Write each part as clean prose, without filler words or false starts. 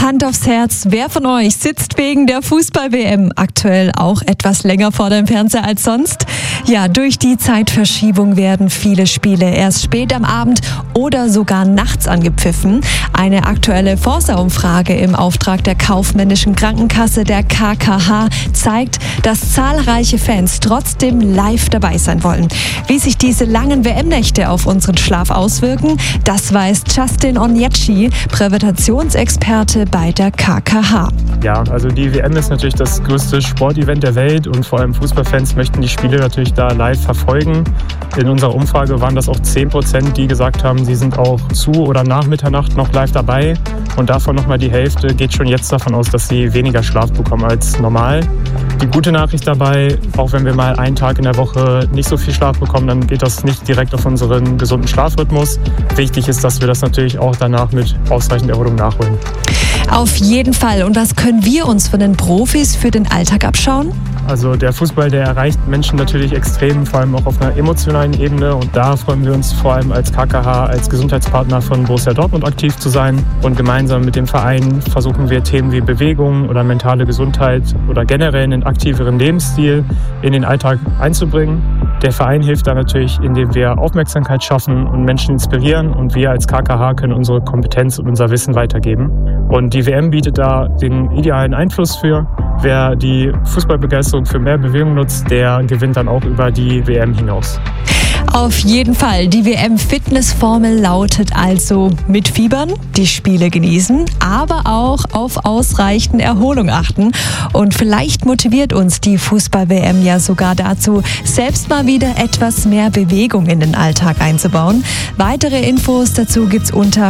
Hand aufs Herz, wer von euch sitzt wegen der Fußball-WM aktuell auch etwas länger vor dem Fernseher als sonst? Ja, durch die Zeitverschiebung werden viele Spiele erst spät am Abend oder sogar nachts angepfiffen. Eine aktuelle Forsa-Umfrage im Auftrag der kaufmännischen Krankenkasse der KKH zeigt, dass zahlreiche Fans trotzdem live dabei sein wollen. Wie sich diese langen WM-Nächte auf unseren Schlaf auswirken, das weiß Justin Onyeci, Präventationsexperte bei der KKH. Ja, also die WM ist natürlich das größte Sportevent der Welt und vor allem Fußballfans möchten die Spiele natürlich da live verfolgen. In unserer Umfrage waren das auch 10%, die gesagt haben, sie sind auch zu oder nach Mitternacht noch live dabei. Und davon nochmal die Hälfte geht schon jetzt davon aus, dass sie weniger Schlaf bekommen als normal. Die gute Nachricht dabei, auch wenn wir mal einen Tag in der Woche nicht so viel Schlaf bekommen, dann geht das nicht direkt auf unseren gesunden Schlafrhythmus. Wichtig ist, dass wir das natürlich auch danach mit ausreichend Erholung nachholen. Auf jeden Fall. Und was können wir uns von den Profis für den Alltag abschauen? Also der Fußball, der erreicht Menschen natürlich extrem, vor allem auch auf einer emotionalen Ebene. Und da freuen wir uns vor allem als KKH, als Gesundheitspartner von Borussia Dortmund aktiv zu sein. Und gemeinsam mit dem Verein versuchen wir Themen wie Bewegung oder mentale Gesundheit oder generell einen aktiveren Lebensstil in den Alltag einzubringen. Der Verein hilft da natürlich, indem wir Aufmerksamkeit schaffen und Menschen inspirieren. Und wir als KKH können unsere Kompetenz und unser Wissen weitergeben. Und die WM bietet da den idealen Einfluss für. Wer die Fußballbegeisterung für mehr Bewegung nutzt, der gewinnt dann auch über die WM hinaus. Auf jeden Fall. Die WM-Fitnessformel lautet also mitfiebern, die Spiele genießen, aber auch auf ausreichend Erholung achten. Und vielleicht motiviert uns die Fußball-WM ja sogar dazu, selbst mal wieder etwas mehr Bewegung in den Alltag einzubauen. Weitere Infos dazu gibt's unter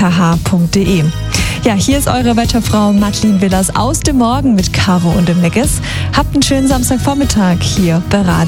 kkh.de. Ja, hier ist eure Wetterfrau Madeleine Willers aus dem Morgen mit Caro und dem Meckes. Habt einen schönen Samstagvormittag hier bei Radio.